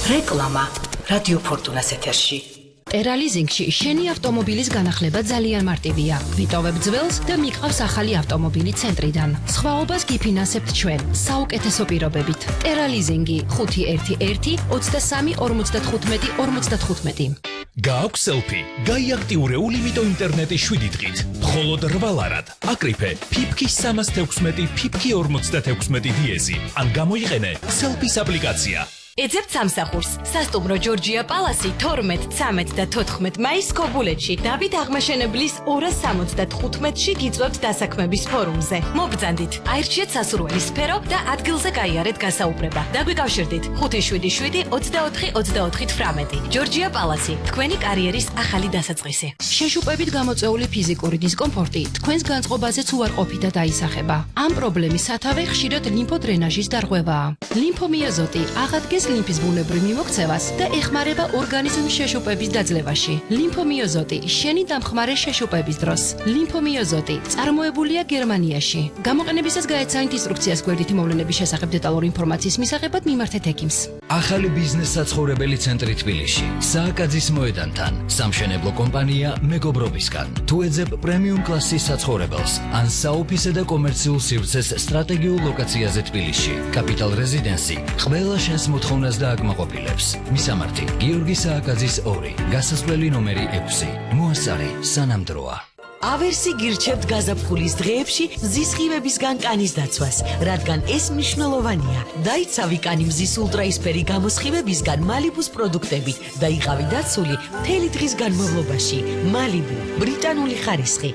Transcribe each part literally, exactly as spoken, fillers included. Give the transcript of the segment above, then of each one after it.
რეკლამა რადიო ფორტუნას ეთერში. ტერალიზინგში შენი ავტომობილის განახლება ძალიან მარტივია. ვიტოვებ ძველს და მიყავს ახალი ავტომობილი ცენტრიდან. სხვაობას გიფინანსებთ ჩვენ საუკეთესო პირობებით. ტერალიზინგი ხუთი ერთი ერთი ოცდასამი ორმოცდათხუთმეტი ორმოცდათხუთმეტი. გააქვს სელფი, გაიაქტიურე ულიმიტო ინტერნეტი შვიდი დღით. მხოლოდ რვა ლარად. აკრიფე ფიფკი სამას თექვსმეტი ფიფკი ორმოცდათექვსმეტი დიეზი. ან გამოიყენე სელფის აპლიკაცია. ეძებთ სამსახურს. სასტუმრო ჯორჯია პალასი თორმეტ, ცამეტ და თოთხმეტ მაისს ქობულეთში. დავით აღმაშენებლის ორას სამოცდათხუთმეტში გიწვევთ დასაქმების ფორუმზე. მობრძანდით, აირჩიეთ სასურველი სფერო და ადგილზე გაიარეთ გასაუბრება. დაგვიკავშირდით ხუთი შვიდი შვიდი ოცდაოთხი ოცდაოთხი თვრამეტი. ჯორჯია პალასი, თქვენი კარიერის ახალი დასაწყისი. შეშუპებით გამოწვეული ფიზიკური დისკომფორტი თქვენს განწყობაზეც უარყოფით და დაისახება. ამ პრობლემის სათავე ხშირად ლიმფოდრენაჟის დარღვევაა. ლიმფომიოზოტი აღადგენს ლიმფის ბუნებრივ მიმოქცევას და ეხმარება ორგანიზმის შეშუპების დაძლევაში. ლიმფომიოზოტი შენი დამხმარე შეშუპების დროს. ლიმფომიოზოტი წარმოებულია გერმანიაში. გამოყენებისას გაეცანით ინსტრუქციას გვერდითი მოვლენების შესახებ დეტალური ინფორმაციის მისაღებად მიმართეთ ექიმს. ახალი ბიზნეს საცხოვრებელი ცენტრი თბილისში. სააკაძის მოედანთან. სამშენებლო კომპანია მეგობრობისგან. თუ ეძებ პრემიუმ კლასის საცხოვრებელს ან საოფისე და კომერციულ სივრცეს სტრატეგიულ ლოკაციაზე თბილისში. კაპიტალ რეზიდენსი ყველა შენს მოთხოვნას დააკმაყოფილებს. მისამართი გიორგი სააკაძის ორი. გასასვლელი ნომერი ექვსი. მოასწარი სანამდროა. ავერსი გირჩევთ გაზაფხულის დღეებში მზის სხივებისგან კანის დაცვას, რადგან ეს მნიშვნელოვანია. დაიცავი კანი მზის ულტრაისფერი გამოსხივებისგან მალიბუს პროდუქტებით და იყავი დაცული მთელი დღის განმავლობაში. მალიბუ, ბრიტანული ხარისხი.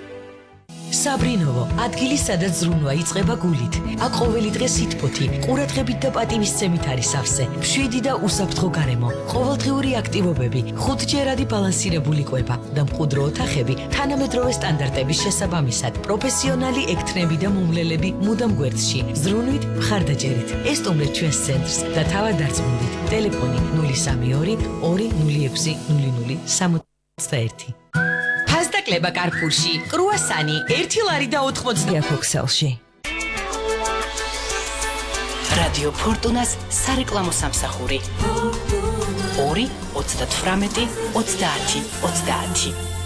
საბრინოვო, ადგილი სადაც ზრუნვა იწყება გულით. აქ ყოველი დღე სითბოთი, ყურადღებით და პატივისცემით არის სავსე. მშვიდი და უსაფრთხო გარემო, ყოველდღიური აქტივობები, ხუთჯერადი ბალანსირებული კვება და მყუდრო ოთახები თანამედროვე სტანდარტების შესაბამისად. პროფესიონალი ექთნები და მომლელები მუდამ გვერდში. ზრუნვით, მხარდაჭერით. ესტუმრეთ ჩვენს ცენტრს და თავად დარწმუნდით. ტელეფონი ნული სამი ორი ორი ნული ექვსი ნული ნული სამოცდაერთი. ფასდაკლება კარფურში, კრუასანი, ერთი ლარი და ოთხმოცდა ფოქსელში. რადიო ფორტუნას სარეკლამო სამსახური. ორი ოცდათვრამეტი ოცდაათი ოცდაათი.